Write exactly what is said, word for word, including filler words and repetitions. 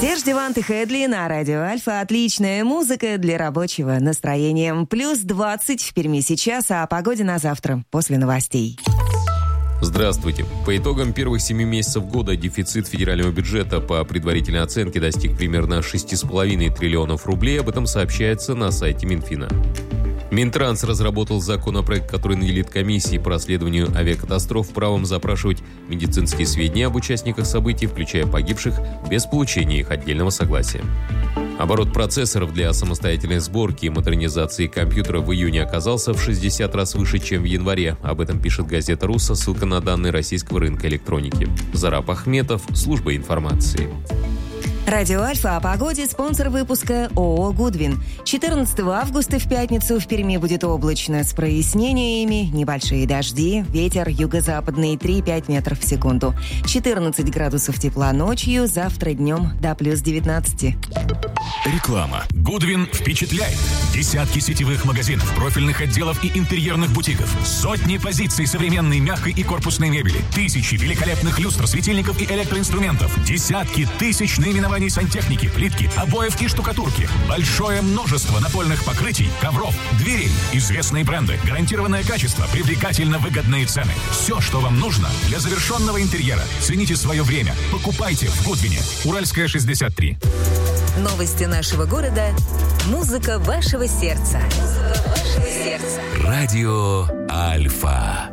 Серж Дивант и Хэдли на радио Альфа. Отличная музыка для рабочего настроения. Плюс двадцать в Перми сейчас, а о погоде на завтра после новостей. Здравствуйте. По итогам первых семи месяцев года дефицит федерального бюджета по предварительной оценке достиг примерно шесть целых пять десятых триллионов рублей. Об этом сообщается на сайте Минфина. Минтранс разработал законопроект, который наделит комиссии по расследованию авиакатастроф правом запрашивать медицинские сведения об участниках событий, включая погибших, без получения их отдельного согласия. Оборот процессоров для самостоятельной сборки и модернизации компьютера в июне оказался в шестьдесят раз выше, чем в январе. Об этом пишет газета «РУ» со ссылкой на данные российского рынка электроники. Зараб Ахметов, служба информации. Радио Альфа о погоде, спонсор выпуска ООО «Гудвин». четырнадцатого августа в пятницу в Перми будет облачно с прояснениями, небольшие дожди, ветер юго-западный три-пять метров в секунду. четырнадцать градусов тепла ночью, завтра днем до плюс девятнадцать. Реклама. «Гудвин» впечатляет. Десятки сетевых магазинов, профильных отделов и интерьерных бутиков. Сотни позиций современной мягкой и корпусной мебели. Тысячи великолепных люстр, светильников и электроинструментов. Десятки тысяч наименований сантехники, плитки, обоев и штукатурки. Большое множество напольных покрытий, ковров, дверей. Известные бренды, гарантированное качество, привлекательно выгодные цены. Все, что вам нужно для завершенного интерьера. Цените свое время. Покупайте в «Гудвине». Уральская, шестьдесят три. Новости нашего города. Музыка вашего сердца. Музыка вашего сердца. Радио Альфа.